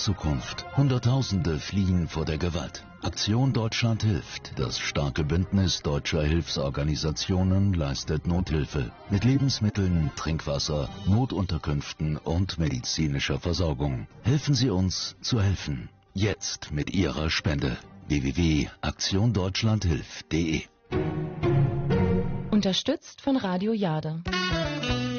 Zukunft. Hunderttausende fliehen vor der Gewalt. Aktion Deutschland hilft. Das starke Bündnis deutscher Hilfsorganisationen leistet Nothilfe. Mit Lebensmitteln, Trinkwasser, Notunterkünften und medizinischer Versorgung. Helfen Sie uns zu helfen. Jetzt mit Ihrer Spende. www.aktiondeutschlandhilft.de. Unterstützt von Radio Jade.